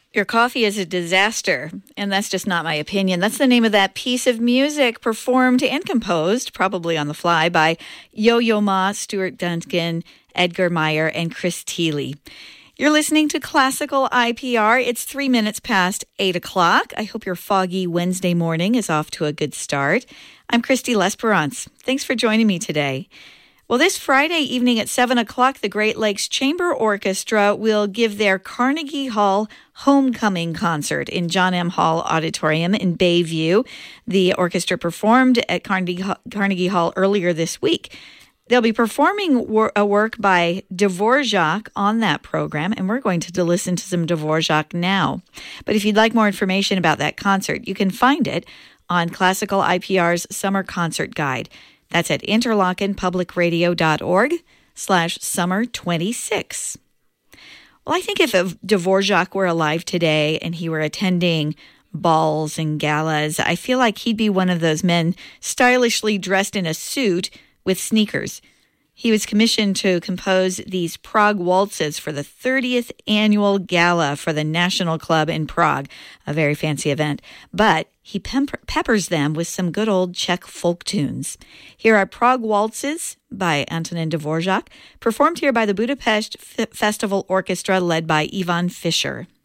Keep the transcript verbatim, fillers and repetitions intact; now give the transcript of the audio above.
Your coffee is a disaster, and that's just not my opinion. That's the name of that piece of music performed and composed, probably on the fly, by Yo-Yo Ma, Stuart Duncan, Edgar Meyer, and Chris Thile. You're listening to Classical I P R. It's three minutes past eight o'clock. I hope your foggy Wednesday morning is off to a good start. I'm Christy Lesperance. Thanks for joining me today. Well, this Friday evening at seven o'clock, the Great Lakes Chamber Orchestra will give their Carnegie Hall Homecoming Concert in John M. Hall Auditorium in Bayview. The orchestra performed at Carnegie, Carnegie Hall earlier this week. They'll be performing wor- a work by Dvorak on that program, and we're going to listen to some Dvorak now. But if you'd like more information about that concert, you can find it on Classical I P R's Summer Concert Guide. That's at interlockenpublicradio.org slash summer 26. Well, I think if Dvorak were alive today and he were attending balls and galas, I feel like he'd be one of those men stylishly dressed in a suit with sneakers. He was commissioned to compose these Prague waltzes for the thirtieth annual gala for the National Club in Prague, a very fancy event. But he pep- peppers them with some good old Czech folk tunes. Here are Prague waltzes by Antonin Dvorak, performed here by the Budapest F- Festival Orchestra led by Ivan Fischer.